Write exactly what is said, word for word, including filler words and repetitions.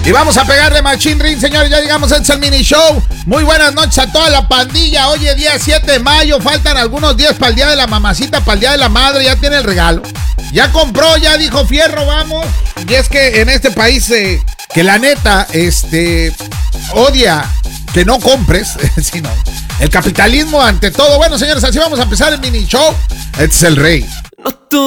Y vamos a pegarle machín ring, señores. Ya llegamos a el mini show. Muy buenas noches a toda la pandilla. Hoy es día siete de mayo. Faltan algunos días para el día de la mamacita, para el día de la madre. Ya tiene el regalo. Ya compró, ya dijo fierro, vamos. Y es que en este país, eh, que la neta, este, odia que no compres, sino el capitalismo ante todo. Bueno, señores, así vamos a empezar el mini show. Este es el rey.